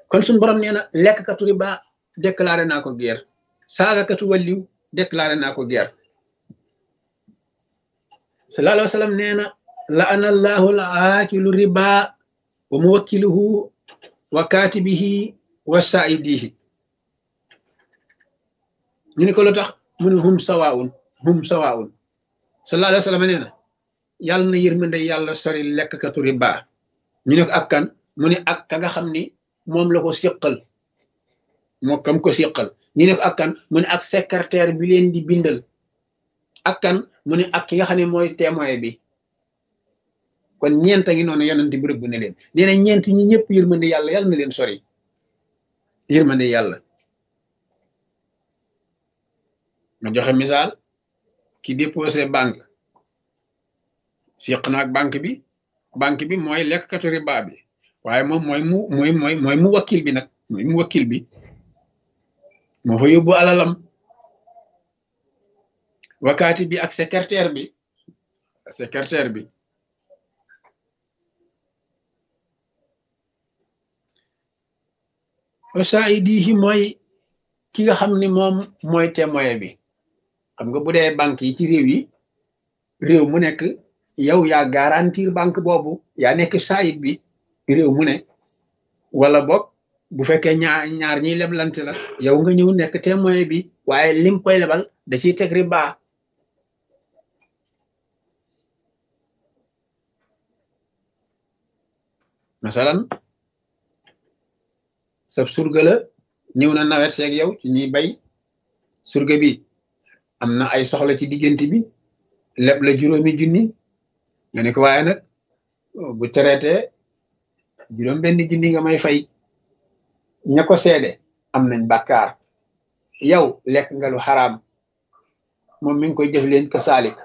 kon suñu borom nee na lekkkatu riba déclaré naa ko guerre saagakatu wàlliw déclaré naa ko guerre sallallahu alayhi wa sallam nee na la ana allahu la aakilu riba wa muwakkiluhu wa katibihi wa saidihi ñu ne ko lu tax mu ne hum sawaun sallallahu alayhi wa sallam nee na yàlla na yërmande yàlla sori lekkkatu riba ñu ne ko ak kan mu ne ak ka nga xam ni moom la ko siqal moo kam ko siqal ñu ne ko ak kan mu ne ak secrétaire bi leen di bindal ak kan mu ne ak ki nga xam ne mooy témoin bi kon ñeent a ngi noonu yonent bi rëbb ne leen nee na ñeent ñi ñëpp yërmande yàlla yàlla na leen sori yërmande yàlla ma joxe misaal ki déposé banque siq na ak banque bi mooy lekkkatu riba bi waaye moom mooy mu wakkil bi nag mooy mu wakkil bi moo fa yóbbu alalam wakaati bi ak secrétaire bi wasaidihi mooy ki nga xam ni moom mooy témoin bi xam nga bu dee banque yi ci réew mu nekk yow yaa garantir banque boobu yaa nekk saayit bi réew mu ne wala boog bu fekkee ñaar ñiy leblante la yow nga ñëw nekk témoin bi waaye lim koy lebal da ciy teg riba masalan sab surga la ñëw na nawet seeg yow ci ñuy bay surga bi am na ay soxla ci diggante bi leb la 5,000 nga ne ko waaye nag bu traité 5,000 nga may fay ña ko seede am nañ bàkkaar yow lekk nga lu xaraam moom mi ngi koy def leen kasaalik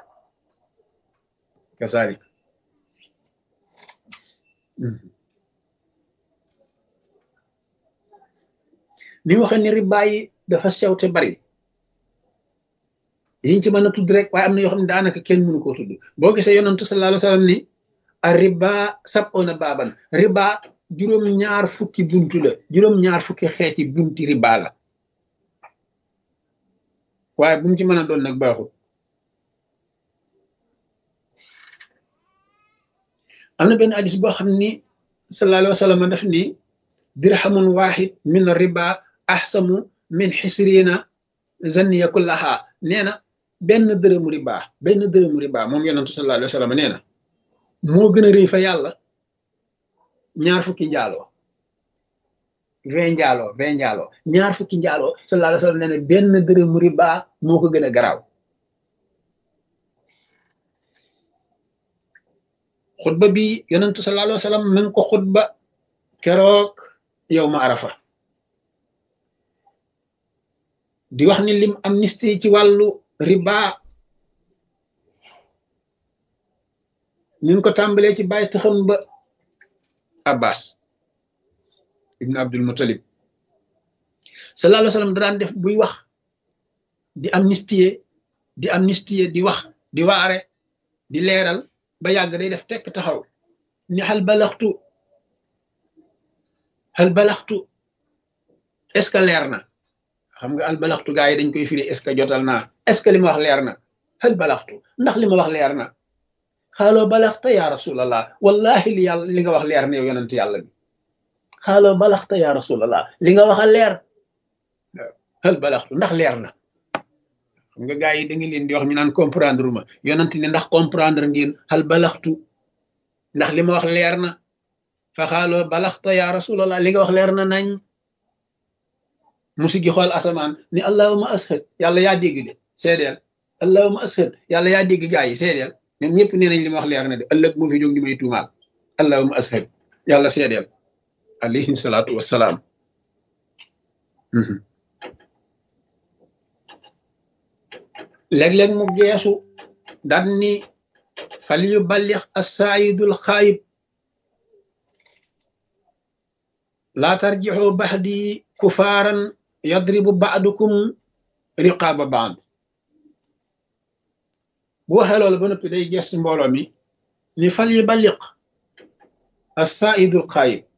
ni waxe ni riba yi dafa sew te bari yiñ ci mën a tudd rek waaye am na yoo xam ne daanaka kenn mënu koo tudd boo gisee yonantu sallallahu alayhi wa sallam ni a riba sab'una baaban riba juróom-ñaar fukki buntu la juróom-ñaar fukki xeeti bunti riba la waaye bu mu ci mën a doon nag baaxul am na benn hadis boo xam ni sallallahu alayhi wa sallam daf ni dirhamun wahid min riba ahsamu min xisrina zanniya kullaha nee na benn dërëmu riba moom yonentu sallallahu alayhi wa sallam nee na moo gën a rëy fa yàlla ñaar fukki njaaloo 20 njaaloo ñaar fukki njaaloo sallallahu alayhi wa sallam nee na benn dërëmu riba moo ko gën a garaaw xutba bi yonentu sallallahu alayhi wa sallam mi ngi ko xutba keroog yow ma arafa di wax ni lim amnistie ci wàllu riba ñu ngi ko tàmbalee ci bàyyi taxam ba abbas ibn abdul muttalib sallallahu alayhi wa sallam daan def buy wax di amnistie di wax di waare di leeral ba yàgg day def tekk taxaw ni hal balaxtu est ce que leer na xam nga al balaxtu gaa yi dañ koy firi est ce que jotal naa est ce que li ma wax leer na hal balaxtu ndax li ma wax leer na xaaloo balaxta ya rasulallah wallahi li nga wax leer na yow yonent yàlla bi xaaloo balaxta ya rasulallah li nga wax a leer hal balaxtu ndax leer na xam nga gaa yi da nga leen di wax ñu naan comprendre ma yonent ni ndax comprendre ngeen hal balaxtu ndax li ma wax leer na fa xaaloo balaxta ya rasulallah li nga wax leer na nañ musigi xool asamaan ni allahuma ashad yàlla yaa dégg de seedeel allahuma ashad yàlla yaa dégg gaa yi seedeel ñoom ñëpp nee nañ li ma wax leer na de ëllëg mu fi jóg di may tuumaal allahuma ashad yàlla seedeel alayhi salaatu wassalaam léeg-léeg mu geesu daan ni fal yuballigh as-saayidul xaayib laa tarjixu baxdi kufaaran yadribu ba'dukum riqaaba ba'd bu waxee loolu ba noppi day gees mbooloo mi ni fal yuballigh as-saa'idul xaayib